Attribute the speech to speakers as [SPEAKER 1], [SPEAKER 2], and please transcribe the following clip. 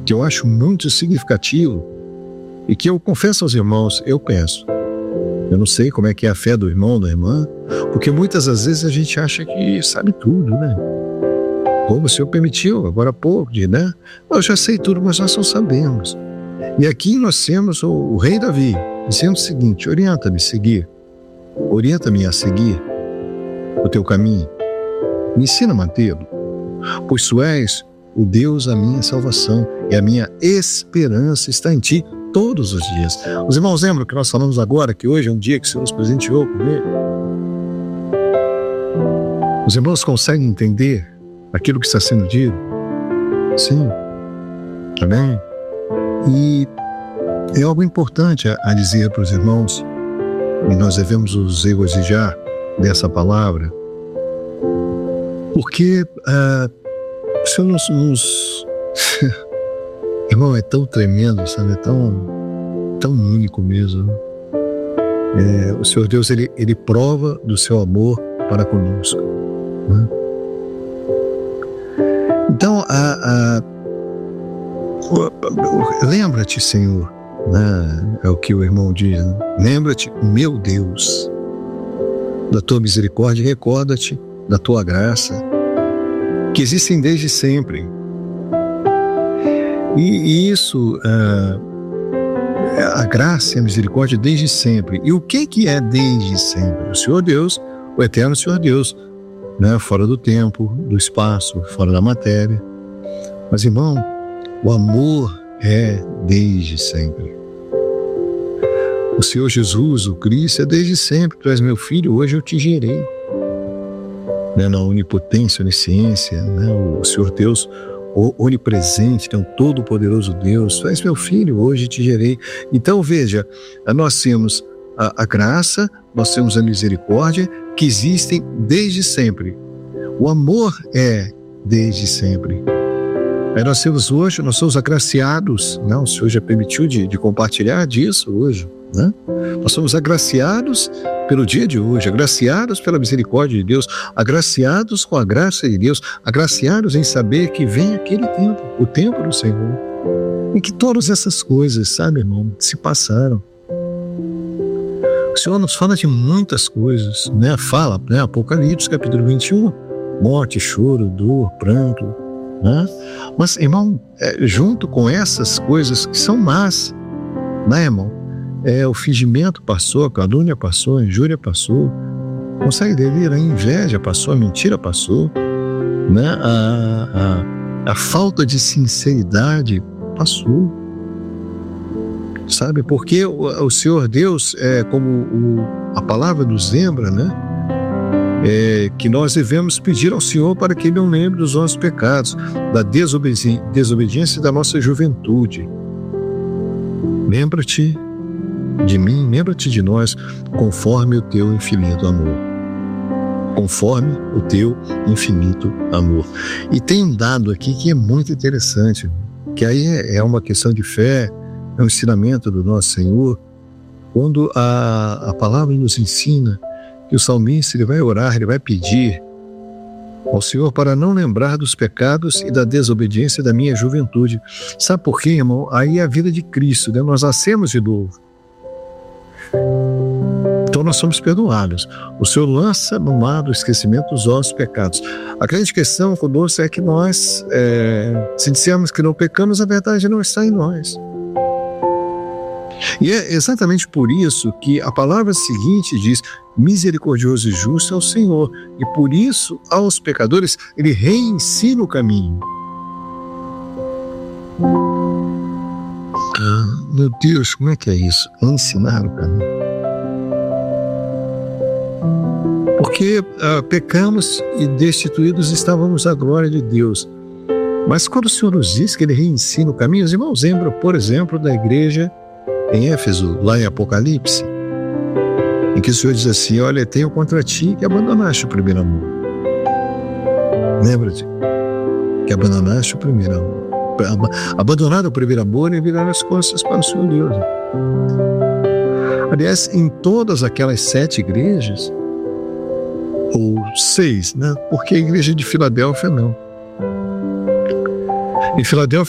[SPEAKER 1] que eu acho muito significativo e que eu confesso aos irmãos, eu penso. Eu não sei como é que é a fé do irmão, da irmã, porque muitas das vezes a gente acha que sabe tudo, né? Como o Senhor permitiu, agora há pouco, né? Eu já sei tudo, mas nós não sabemos. E aqui nós temos o rei Davi dizendo o seguinte: orienta-me a seguir, orienta-me a seguir o teu caminho, me ensina a mantê-lo, pois tu és o Deus da minha salvação e a minha esperança está em ti todos os dias. Os irmãos lembram que nós falamos agora que hoje é um dia que o Senhor nos presenteou com ele? Os irmãos conseguem entender aquilo que está sendo dito? Sim. Amém? E é algo importante a dizer para os irmãos, e nós devemos nos regozijar dessa palavra, porque o Senhor nos irmão, é tão tremendo, sabe? É tão único mesmo. O Senhor Deus, Ele prova do seu amor para conosco, né? Então, lembra-te, Senhor, né? É o que o irmão diz, né? Lembra-te, meu Deus, da tua misericórdia, e recorda-te da tua graça, que existem desde sempre. E isso, a graça e a misericórdia desde sempre. E o que é desde sempre? O Senhor Deus, o eterno Senhor Deus, né? Fora do tempo, do espaço, fora da matéria. Mas, irmão, o amor é desde sempre. O Senhor Jesus, o Cristo, é desde sempre. Tu és meu filho, hoje eu te gerei. Né? Na onipotência, onisciência, né? O Senhor Deus, o onipresente, né? O todo-poderoso Deus, tu és meu filho, hoje te gerei. Então, veja, nós temos a graça, nós temos a misericórdia, que existem desde sempre. O amor é desde sempre. Aí nós temos hoje, nós somos agraciados, né? O Senhor já permitiu de compartilhar disso hoje, né? Nós somos agraciados pelo dia de hoje, agraciados pela misericórdia de Deus, agraciados com a graça de Deus, agraciados em saber que vem aquele tempo, o tempo do Senhor, em que todas essas coisas, sabe, irmão, se passaram. O Senhor nos fala de muitas coisas, né? Fala, né? Apocalipse, capítulo 21, morte, choro, dor, pranto, né? Mas, irmão, junto com essas coisas que são más, né, irmão? O fingimento passou, a calúnia passou, a injúria passou, consegue entender? A inveja passou, a mentira passou, né? A falta de sinceridade passou, sabe? Porque o Senhor Deus, como a palavra nos lembra, né? Que nós devemos pedir ao Senhor para que Ele não lembre dos nossos pecados, da desobediência da nossa juventude. Lembra-te de mim, lembra-te de nós, conforme o teu infinito amor. Conforme o teu infinito amor. E tem um dado aqui que é muito interessante, que aí é uma questão de fé, é um ensinamento do nosso Senhor, quando a palavra nos ensina que o salmista, ele vai orar, ele vai pedir ao Senhor para não lembrar dos pecados e da desobediência da minha juventude. Sabe por quê, irmão? Aí é a vida de Cristo, né? Nós nascemos de novo. Então nós somos perdoados. O Senhor lança no mar do esquecimento os nossos pecados. A grande questão conosco é que nós, se dissermos que não pecamos, a verdade não está em nós. E é exatamente por isso que a palavra seguinte diz: misericordioso e justo é o Senhor, e por isso aos pecadores Ele reensina o caminho. Meu Deus, como é que é isso? Ensinar o caminho. Porque pecamos e destituídos estávamos da glória de Deus. Mas quando o Senhor nos diz que Ele reensina o caminho, os irmãos lembram, por exemplo, da igreja em Éfeso, lá em Apocalipse, em que o Senhor diz assim: olha, tenho contra ti que abandonaste o primeiro amor. Lembra-te que abandonaste o primeiro amor. Abandonar o primeiro amor e virar as costas para o Senhor Deus. Aliás, em todas aquelas 7 igrejas, ou 6, né? Porque a igreja de Filadélfia não. Em Filadélfia